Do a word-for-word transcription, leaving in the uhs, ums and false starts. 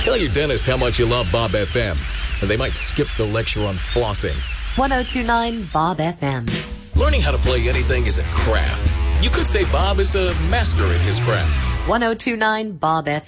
Tell your dentist how much you love Bob F M, and they might skip the lecture on flossing. one oh two point nine Bob F M. Learning how to play anything is a craft. You could say Bob is a master at his craft. one oh two point nine Bob F M.